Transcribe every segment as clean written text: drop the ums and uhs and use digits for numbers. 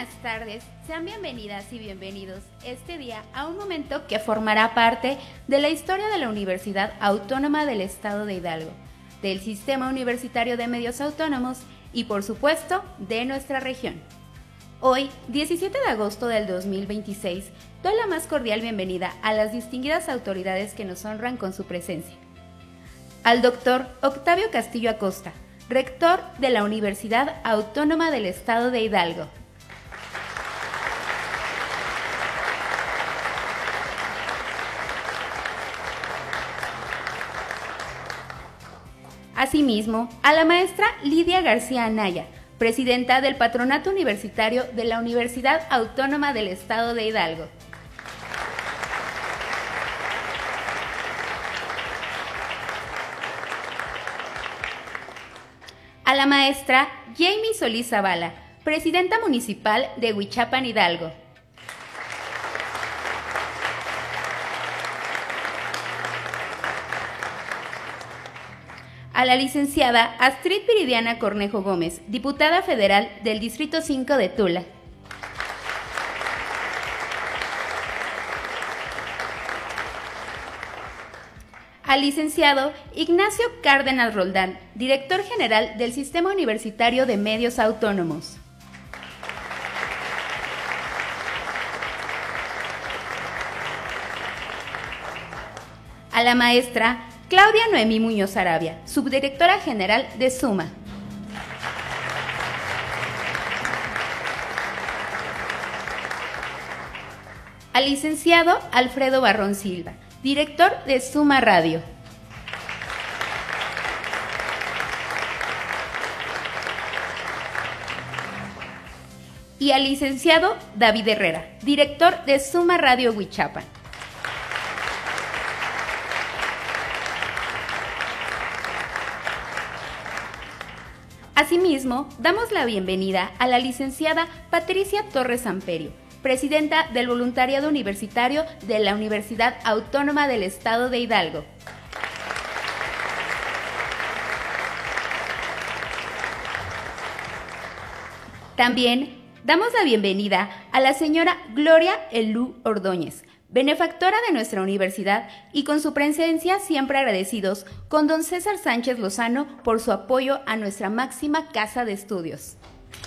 buenas tardes, sean bienvenidas y bienvenidos este día a un momento que formará parte de la historia de la Universidad Autónoma del Estado de Hidalgo, del Sistema Universitario de Medios Autónomos y, por supuesto, de nuestra región. Hoy, 17 de agosto del 2026, doy la más cordial bienvenida a las distinguidas autoridades que nos honran con su presencia. Al doctor Octavio Castillo Acosta, rector de la Universidad Autónoma del Estado de Hidalgo. Asimismo, a la maestra Lidia García Anaya, presidenta del Patronato Universitario de la Universidad Autónoma del Estado de Hidalgo. A la maestra Jamie Solís Zavala, presidenta municipal de Huichapan, Hidalgo. A la licenciada Astrid Viridiana Cornejo Gómez, diputada federal del Distrito 5 de Tula. Al licenciado Ignacio Cárdenas Roldán, director general del Sistema Universitario de Medios Autónomos. A la maestra Claudia Noemí Muñoz Arabia, subdirectora general de SUMA. Al licenciado Alfredo Barrón Silva, director de SUMA Radio. Y al licenciado David Herrera, director de SUMA Radio Huichapan. Asimismo, damos la bienvenida a la licenciada Patricia Torres Amperio, presidenta del Voluntariado Universitario de la Universidad Autónoma del Estado de Hidalgo. También damos la bienvenida a la señora Gloria Elú Ordóñez, benefactora de nuestra universidad, y con su presencia siempre agradecidos con don César Sánchez Lozano por su apoyo a nuestra máxima casa de estudios.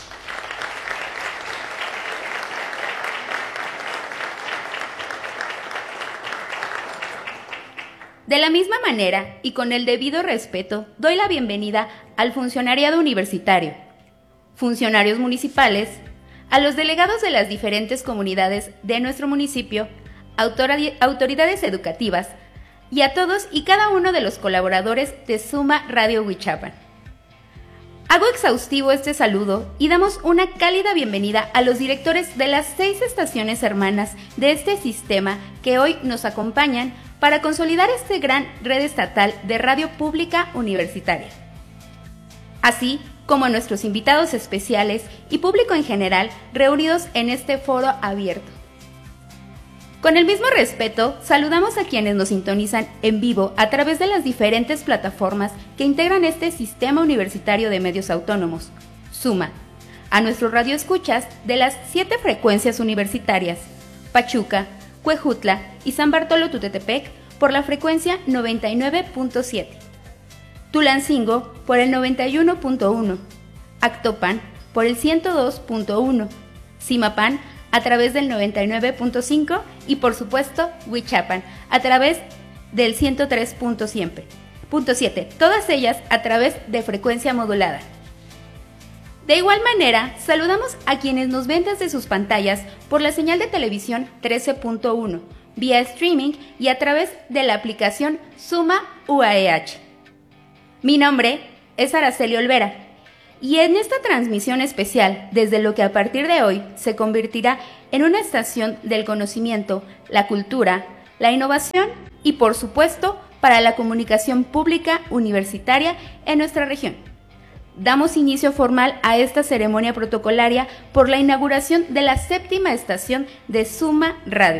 De la misma manera y con el debido respeto, doy la bienvenida al funcionariado universitario, funcionarios municipales, a los delegados de las diferentes comunidades de nuestro municipio, autoridades educativas y a todos y cada uno de los colaboradores de SUMA Radio Huichapan. Hago exhaustivo este saludo y damos una cálida bienvenida a los directores de las 6 estaciones hermanas de este sistema que hoy nos acompañan para consolidar esta gran red estatal de radio pública universitaria, así como a nuestros invitados especiales y público en general reunidos en este foro abierto. Con el mismo respeto, saludamos a quienes nos sintonizan en vivo a través de las diferentes plataformas que integran este Sistema Universitario de Medios Autónomos, SUMA, a nuestros radioescuchas de las 7 frecuencias universitarias, Pachuca, Cuejutla y San Bartolo Tutetepec por la frecuencia 99.7, Tulancingo por el 91.1, Actopan por el 102.1, Zimapán a través del 99.5 y por supuesto Huichapan a través del 103.7, todas ellas a través de frecuencia modulada. De igual manera, saludamos a quienes nos ven desde sus pantallas por la señal de televisión 13.1, vía streaming y a través de la aplicación SUMA UAEH. Mi nombre es Araceli Olvera y en esta transmisión especial, desde lo que a partir de hoy se convertirá en una estación del conocimiento, la cultura, la innovación y, por supuesto, para la comunicación pública universitaria en nuestra región. Damos inicio formal a esta ceremonia protocolaria por la inauguración de la 7ª estación de SUMA Radio.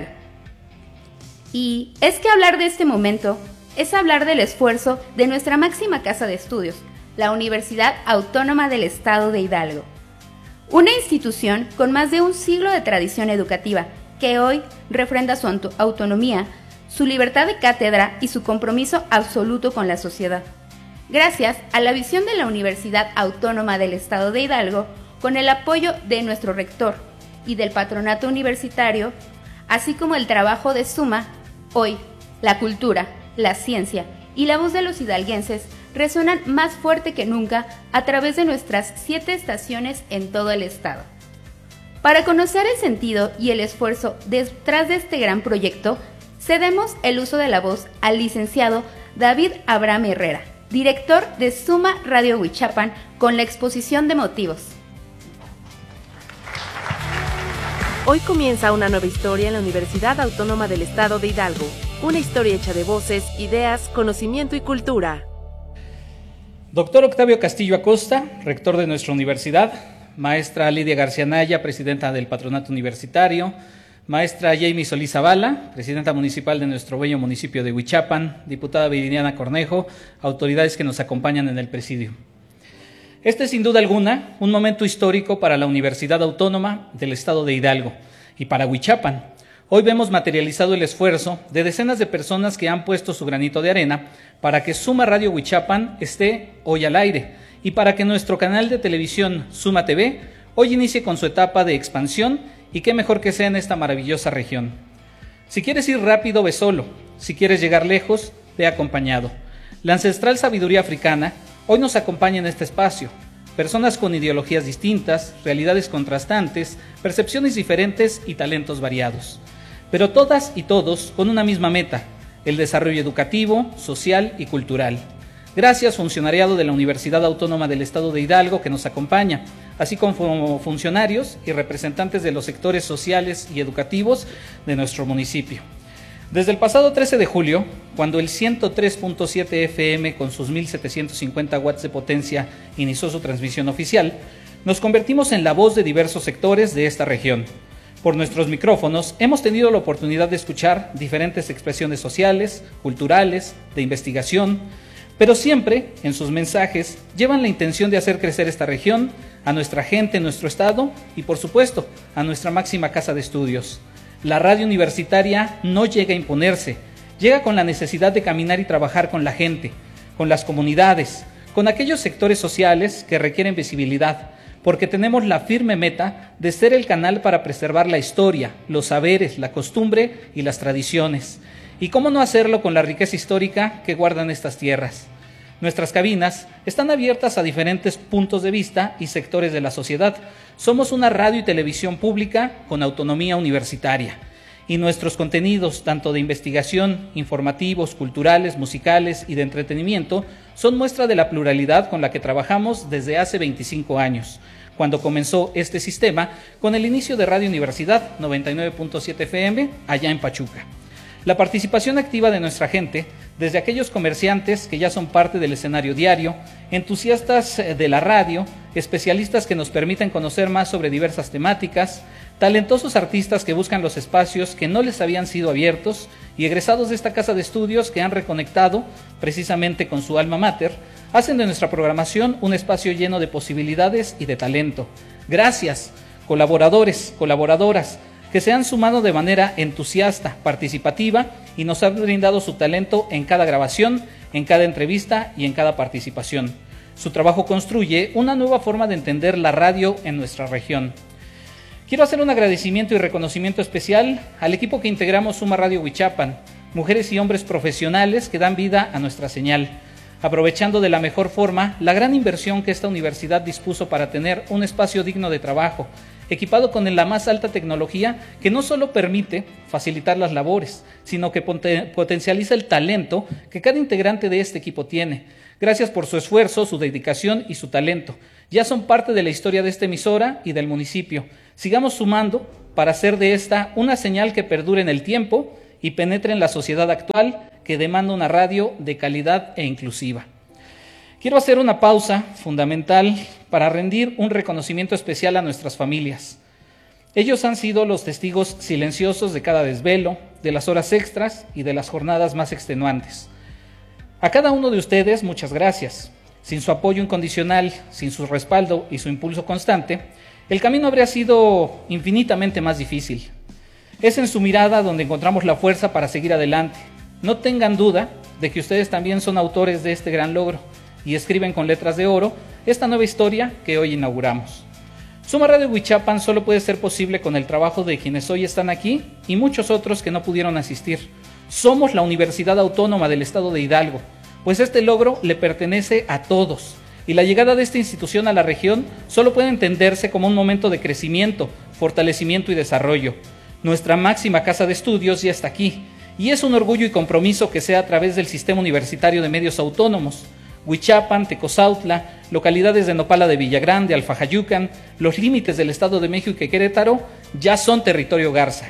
Y es que hablar de este momento es hablar del esfuerzo de nuestra máxima casa de estudios, la Universidad Autónoma del Estado de Hidalgo. Una institución con más de un siglo de tradición educativa que hoy refrenda su autonomía, su libertad de cátedra y su compromiso absoluto con la sociedad. Gracias a la visión de la Universidad Autónoma del Estado de Hidalgo, con el apoyo de nuestro rector y del patronato universitario, así como el trabajo de Suma, hoy la cultura, la ciencia y la voz de los hidalguenses resuenan más fuerte que nunca a través de nuestras 7 estaciones en todo el estado. Para conocer el sentido y el esfuerzo detrás de este gran proyecto, cedemos el uso de la voz al licenciado David Abraham Herrera, director de Suma Radio Huichapan, con la exposición de motivos. Hoy comienza una nueva historia en la Universidad Autónoma del Estado de Hidalgo. Una historia hecha de voces, ideas, conocimiento y cultura. Doctor Octavio Castillo Acosta, rector de nuestra universidad, maestra Lidia García Naya, presidenta del patronato universitario, maestra Jamie Solís Zavala, presidenta municipal de nuestro bello municipio de Huichapan, diputada Viridiana Cornejo, autoridades que nos acompañan en el presidio. Este es sin duda alguna un momento histórico para la Universidad Autónoma del Estado de Hidalgo y para Huichapan. Hoy vemos materializado el esfuerzo de decenas de personas que han puesto su granito de arena para que Suma Radio Huichapan esté hoy al aire y para que nuestro canal de televisión Suma TV hoy inicie con su etapa de expansión, y qué mejor que sea en esta maravillosa región. Si quieres ir rápido, ve solo. Si quieres llegar lejos, ve acompañado. La ancestral sabiduría africana hoy nos acompaña en este espacio. Personas con ideologías distintas, realidades contrastantes, percepciones diferentes y talentos variados. Pero todas y todos con una misma meta: el desarrollo educativo, social y cultural. Gracias, funcionariado de la Universidad Autónoma del Estado de Hidalgo, que nos acompaña, así como funcionarios y representantes de los sectores sociales y educativos de nuestro municipio. Desde el pasado 13 de julio, cuando el 103.7 FM con sus 1750 watts de potencia inició su transmisión oficial, nos convertimos en la voz de diversos sectores de esta región. Por nuestros micrófonos hemos tenido la oportunidad de escuchar diferentes expresiones sociales, culturales, de investigación, pero siempre en sus mensajes llevan la intención de hacer crecer esta región, a nuestra gente en nuestro estado y, por supuesto, a nuestra máxima casa de estudios. La radio universitaria no llega a imponerse, llega con la necesidad de caminar y trabajar con la gente, con las comunidades, con aquellos sectores sociales que requieren visibilidad, porque tenemos la firme meta de ser el canal para preservar la historia, los saberes, la costumbre y las tradiciones. Y cómo no hacerlo con la riqueza histórica que guardan estas tierras. Nuestras cabinas están abiertas a diferentes puntos de vista y sectores de la sociedad. Somos una radio y televisión pública con autonomía universitaria. Y nuestros contenidos, tanto de investigación, informativos, culturales, musicales y de entretenimiento, son muestra de la pluralidad con la que trabajamos desde hace 25 años, cuando comenzó este sistema con el inicio de Radio Universidad 99.7 FM allá en Pachuca. La participación activa de nuestra gente, desde aquellos comerciantes que ya son parte del escenario diario, entusiastas de la radio, especialistas que nos permiten conocer más sobre diversas temáticas, talentosos artistas que buscan los espacios que no les habían sido abiertos y egresados de esta casa de estudios que han reconectado precisamente con su alma mater, hacen de nuestra programación un espacio lleno de posibilidades y de talento. Gracias, colaboradores, colaboradoras, que se han sumado de manera entusiasta, participativa y nos han brindado su talento en cada grabación, en cada entrevista y en cada participación. Su trabajo construye una nueva forma de entender la radio en nuestra región. Quiero hacer un agradecimiento y reconocimiento especial al equipo que integramos Suma Radio Huichapan, mujeres y hombres profesionales que dan vida a nuestra señal, aprovechando de la mejor forma la gran inversión que esta universidad dispuso para tener un espacio digno de trabajo, equipado con la más alta tecnología que no solo permite facilitar las labores, sino que potencializa el talento que cada integrante de este equipo tiene. Gracias por su esfuerzo, su dedicación y su talento. Ya son parte de la historia de esta emisora y del municipio. Sigamos sumando para hacer de esta una señal que perdure en el tiempo y penetre en la sociedad actual que demanda una radio de calidad e inclusiva. Quiero hacer una pausa fundamental para rendir un reconocimiento especial a nuestras familias. Ellos han sido los testigos silenciosos de cada desvelo, de las horas extras y de las jornadas más extenuantes. A cada uno de ustedes, muchas gracias. Sin su apoyo incondicional, sin su respaldo y su impulso constante, el camino habría sido infinitamente más difícil. Es en su mirada donde encontramos la fuerza para seguir adelante. No tengan duda de que ustedes también son autores de este gran logro y escriben con letras de oro esta nueva historia que hoy inauguramos. Suma Radio Huichapan solo puede ser posible con el trabajo de quienes hoy están aquí y muchos otros que no pudieron asistir. Somos la Universidad Autónoma del Estado de Hidalgo, pues este logro le pertenece a todos y la llegada de esta institución a la región solo puede entenderse como un momento de crecimiento, fortalecimiento y desarrollo. Nuestra máxima casa de estudios ya está aquí y es un orgullo y compromiso que sea a través del Sistema Universitario de Medios Autónomos. Huichapan, Tecozautla, localidades de Nopala de Villagrán, de Alfajayucan, los límites del Estado de México y Querétaro ya son territorio Garza.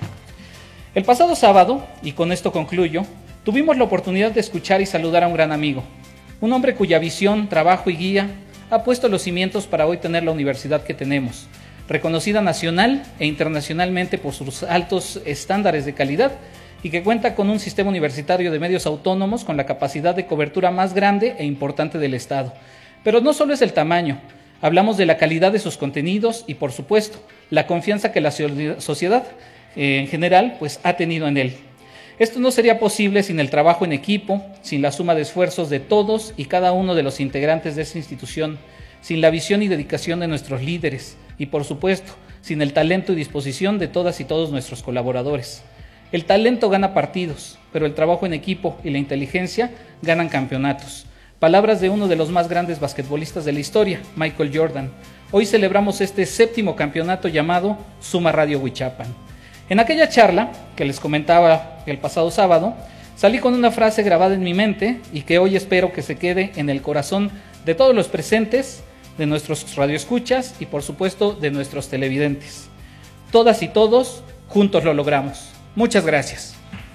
El pasado sábado, y con esto concluyo, tuvimos la oportunidad de escuchar y saludar a un gran amigo, un hombre cuya visión, trabajo y guía ha puesto los cimientos para hoy tener la universidad que tenemos, reconocida nacional e internacionalmente por sus altos estándares de calidad y que cuenta con un sistema universitario de medios autónomos con la capacidad de cobertura más grande e importante del Estado. Pero no solo es el tamaño, hablamos de la calidad de sus contenidos y, por supuesto, la confianza que la sociedad en general pues, ha tenido en él. Esto no sería posible sin el trabajo en equipo, sin la suma de esfuerzos de todos y cada uno de los integrantes de esta institución, sin la visión y dedicación de nuestros líderes y, por supuesto, sin el talento y disposición de todas y todos nuestros colaboradores. El talento gana partidos, pero el trabajo en equipo y la inteligencia ganan campeonatos. Palabras de uno de los más grandes basquetbolistas de la historia, Michael Jordan. Hoy celebramos este 7º campeonato llamado Suma Radio Huichapan. En aquella charla que les comentaba el pasado sábado, salí con una frase grabada en mi mente y que hoy espero que se quede en el corazón de todos los presentes, de nuestros radioescuchas y por supuesto de nuestros televidentes. Todas y todos juntos lo logramos. Muchas gracias.